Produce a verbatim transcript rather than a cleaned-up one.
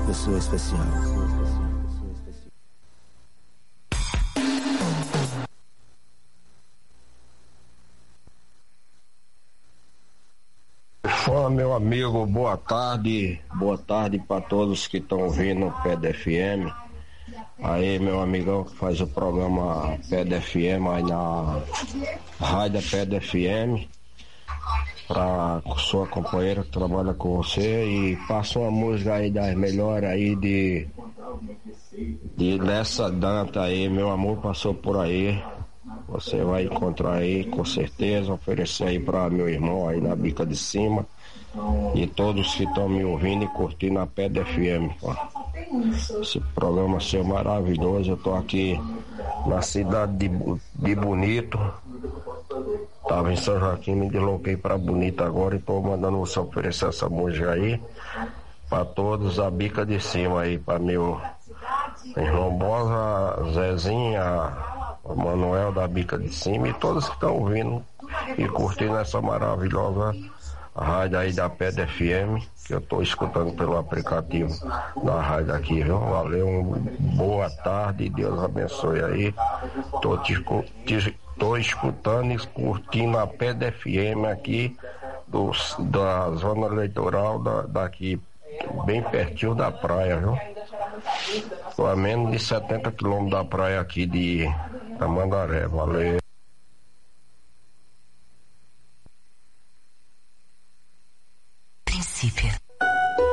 pessoa especial. Fã, meu amigo, boa tarde. Boa tarde para todos que estão ouvindo o P D F M. Aí, meu amigão que faz o programa P D F M aí na Rádio P D F M. Pra sua companheira que trabalha com você, e passa uma música aí das melhores aí de, de dessa data aí, meu amor passou por aí. Você vai encontrar aí com certeza, oferecer aí pra meu irmão aí na bica de cima e todos que estão me ouvindo e curtindo a P D F M. Pô. Esse programa seu maravilhoso. Eu tô aqui na cidade de, de Bonito. Tava em São Joaquim, me desloquei pra Bonito agora e tô mandando você oferecer essa música aí pra todos, a bica de cima aí, pra meu irmão Bosa, Zezinha, o Manuel da bica de cima e todos que estão ouvindo e curtindo essa maravilhosa rádio aí da P D F M, que eu tô escutando pelo aplicativo da rádio aqui, viu? Valeu, um, boa tarde, Deus abençoe aí. Tô te, te Tô escutando e curtindo a P D F M aqui do, da zona eleitoral da, daqui, bem pertinho da praia, viu? Tô a menos de setenta quilômetros da praia aqui de Tamandaré. Valeu.